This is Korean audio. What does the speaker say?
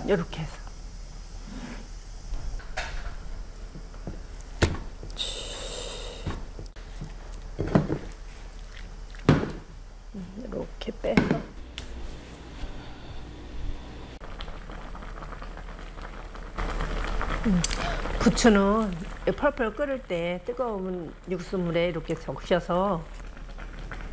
이렇게 해서 이렇게 빼서 부추는 펄펄 끓을 때 뜨거운 육수물에 이렇게 적셔서